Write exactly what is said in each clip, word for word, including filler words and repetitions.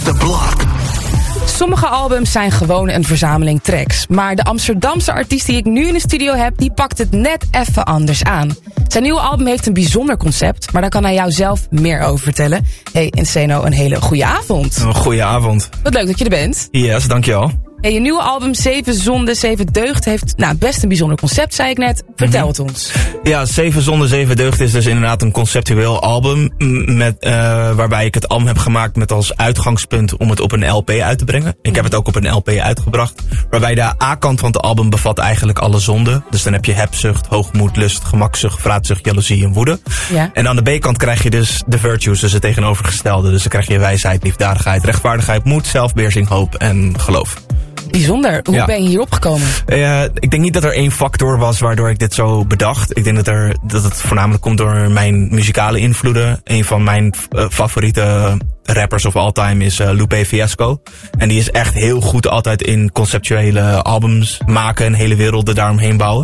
the block. Sommige albums zijn gewoon een verzameling tracks. Maar de Amsterdamse artiest die ik nu in de studio heb, die pakt het net even anders aan. Zijn nieuwe album heeft een bijzonder concept, maar daar kan hij jou zelf meer over vertellen. Hey Insano, een hele goede avond. Een goede avond. Wat leuk dat je er bent. Yes, dankjewel. Hey, je nieuwe album Zeven Zonden, Zeven Deugden heeft nou, best een bijzonder concept, zei ik net. Vertel het ons. Ja, Zeven Zonden, Zeven Deugden is dus inderdaad een conceptueel album. Met, uh, waarbij ik het album heb gemaakt met als uitgangspunt om het op een L P uit te brengen. Ik heb het ook op een L P uitgebracht. Waarbij de A-kant van het album bevat eigenlijk alle zonden. Dus dan heb je hebzucht, hoogmoed, lust, gemakzucht, vraatzucht, jaloezie en woede. Ja. En aan de B-kant krijg je dus de virtues, dus het tegenovergestelde. Dus dan krijg je wijsheid, liefdadigheid, rechtvaardigheid, moed, zelfbeheersing, hoop en geloof. Bijzonder. Hoe ja. ben je hierop gekomen? Uh, ik denk niet dat er één factor was waardoor ik dit zo bedacht. Ik denk dat, er, dat het voornamelijk komt door mijn muzikale invloeden. Een van mijn uh, favoriete rappers of all time is uh, Lupe Fiasco. En die is echt heel goed altijd in conceptuele albums maken en hele werelden daaromheen bouwen.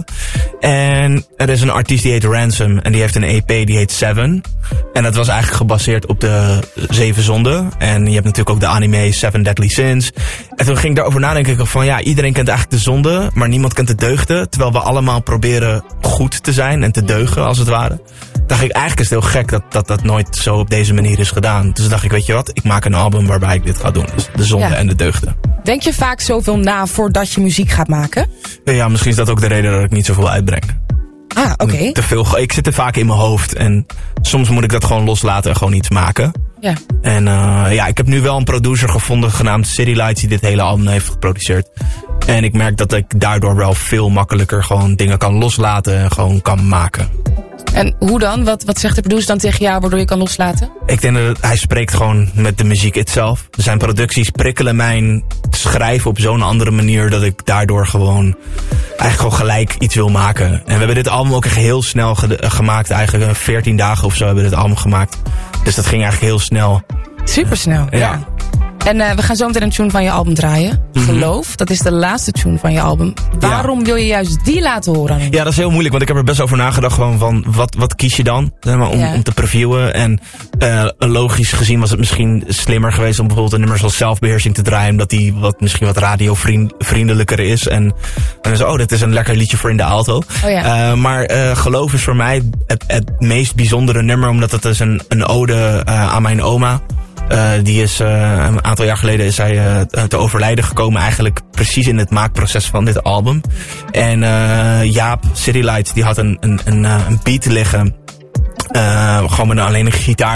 En er is een artiest die heet Ransom en die heeft een E P die heet Seven. En dat was eigenlijk gebaseerd op de Zeven Zonden. En je hebt natuurlijk ook de anime Seven Deadly Sins. En toen ging ik daarover nadenken van ja, iedereen kent eigenlijk de zonde, maar niemand kent de deugden. Terwijl we allemaal proberen goed te zijn en te deugen als het ware. Dacht ik, eigenlijk is het heel gek dat, dat dat nooit zo op deze manier is gedaan. Dus dacht ik, weet je wat, ik maak een album waarbij ik dit ga doen. Dus de zonde ja. en de deugden. Denk je vaak zoveel na voordat je muziek gaat maken? Ja, misschien is dat ook de reden dat ik niet zoveel uitbreng. Ah, oké. Okay. Te veel, ik zit te vaak in mijn hoofd en soms moet ik dat gewoon loslaten en gewoon iets maken. Ja. En uh, ja, ik heb nu wel een producer gevonden genaamd City Lights die dit hele album heeft geproduceerd. En ik merk dat ik daardoor wel veel makkelijker gewoon dingen kan loslaten en gewoon kan maken. En hoe dan? Wat, wat zegt de producer dan tegen jou waardoor je kan loslaten? Ik denk dat hij spreekt gewoon met de muziek itself. Zijn producties prikkelen mijn schrijven op zo'n andere manier dat ik daardoor gewoon eigenlijk gewoon gelijk iets wil maken. En we hebben dit album ook echt heel snel ge- gemaakt. Eigenlijk veertien dagen of zo hebben we dit album gemaakt. Dus dat ging eigenlijk heel snel. Supersnel, ja. ja. En uh, we gaan zo meteen een tune van je album draaien. Mm-hmm. Geloof, dat is de laatste tune van je album. Waarom ja. wil je juist die laten horen? Ja, dat is heel moeilijk, want ik heb er best over nagedacht. Gewoon van, wat, wat kies je dan zeg maar, om, ja. om te previewen? En uh, logisch gezien was het misschien slimmer geweest om bijvoorbeeld een nummer zoals Zelfbeheersing te draaien. Omdat die wat, misschien wat radiovriendelijker is. En dan is oh, dit is een lekker liedje voor in de auto. Oh ja. uh, maar uh, Geloof is voor mij het, het meest bijzondere nummer. Omdat het is een, een ode uh, aan mijn oma. Uh, die is uh, een aantal jaar geleden is zij uh, te overlijden gekomen, eigenlijk precies in het maakproces van dit album. En uh, Jaap, City Lights, die had een, een, een, een beat liggen, uh, gewoon met alleen een gitaar.